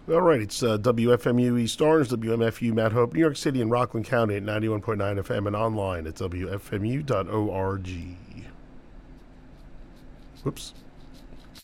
All right, it's WFMU East Orange, WMFU Mount Hope, New York City, and Rockland County at 91.9 FM and online at WFMU.org. Whoops.